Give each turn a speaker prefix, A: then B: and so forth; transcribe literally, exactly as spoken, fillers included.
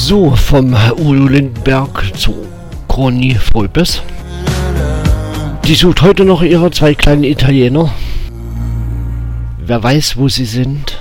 A: So, vom Udo Lindenberg zu Conny Volpes. Die sucht heute noch ihre zwei kleinen Italiener. Wer weiß, wo sie sind.